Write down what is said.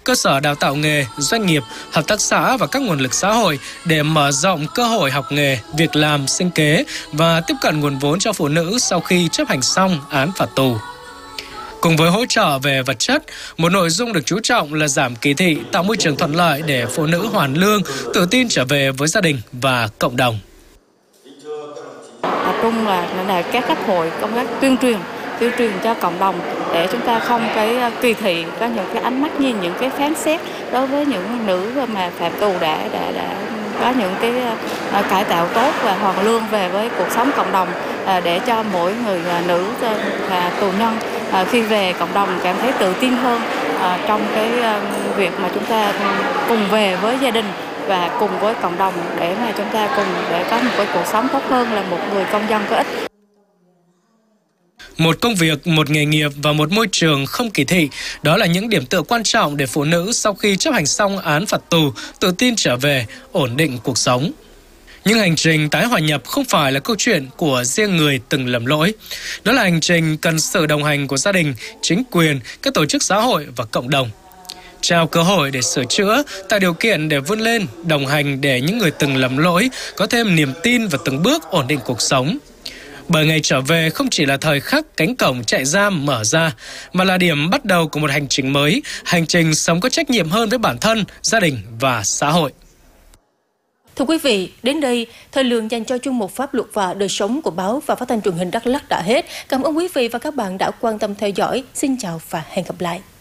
cơ sở đào tạo nghề, doanh nghiệp, hợp tác xã và các nguồn lực xã hội để mở rộng cơ hội học nghề, việc làm, sinh kế và tiếp cận nguồn vốn cho phụ nữ sau khi chấp hành xong án phạt tù. Cùng với hỗ trợ về vật chất, một nội dung được chú trọng là giảm kỳ thị, tạo môi trường thuận lợi để phụ nữ hoàn lương, tự tin trở về với gia đình và cộng đồng. Tập trung là các cấp hội công tác tuyên truyền cho cộng đồng để chúng ta không kỳ thị, có những ánh mắt nhìn, những phán xét đối với những nữ mà phạm tù đã có những cải tạo tốt và hoàn lương về với cuộc sống cộng đồng, để cho mỗi người nữ tù nhân khi về cộng đồng cảm thấy tự tin hơn trong việc mà chúng ta cùng về với gia đình và cùng với cộng đồng để mà chúng ta cùng để có một cuộc sống tốt hơn, là một người công dân có ích. Một công việc, một nghề nghiệp và một môi trường không kỳ thị, đó là những điểm tựa quan trọng để phụ nữ sau khi chấp hành xong án phạt tù tự tin trở về, ổn định cuộc sống. Nhưng hành trình tái hòa nhập không phải là câu chuyện của riêng người từng lầm lỗi. Đó là hành trình cần sự đồng hành của gia đình, chính quyền, các tổ chức xã hội và cộng đồng. Trao cơ hội để sửa chữa, tạo điều kiện để vươn lên, đồng hành để những người từng lầm lỗi có thêm niềm tin và từng bước ổn định cuộc sống. Bởi ngày trở về không chỉ là thời khắc cánh cổng trại giam mở ra, mà là điểm bắt đầu của một hành trình mới, hành trình sống có trách nhiệm hơn với bản thân, gia đình và xã hội. Thưa quý vị, đến đây, thời lượng dành cho chuyên mục Pháp luật và đời sống của báo và phát thanh truyền hình Đắk Lắk đã hết. Cảm ơn quý vị và các bạn đã quan tâm theo dõi. Xin chào và hẹn gặp lại.